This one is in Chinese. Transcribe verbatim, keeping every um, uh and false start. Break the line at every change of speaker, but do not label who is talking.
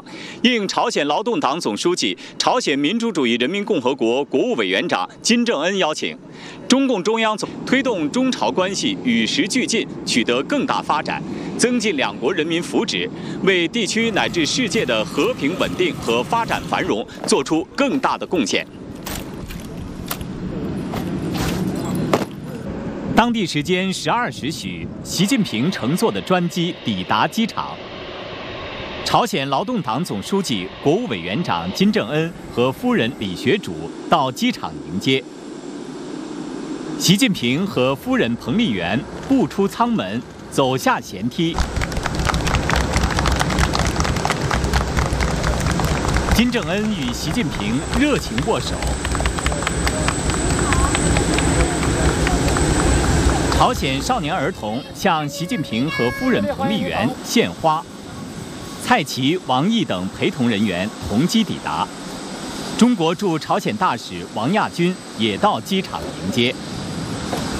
应朝鲜劳动党总书记、朝鲜民主主义人民共和国国务委员长金正恩邀请，中共中央总推动中朝关系与时俱进，取得更大发展，增进两国人民福祉，为地区乃至世界的和平稳定和发展繁荣做出更大的贡献。当地时间十二时许，习近平乘坐的专机抵达机场。朝鲜劳动党总书记、国务委员长金正恩和夫人李学主到机场迎接。习近平和夫人彭丽媛步出舱门，走下舷梯。金正恩与习近平热情握手。朝鲜少年儿童向习近平和夫人彭丽媛献花，蔡奇、王毅等陪同人员同机抵达。中国驻朝鲜大使王亚军也到机场迎接。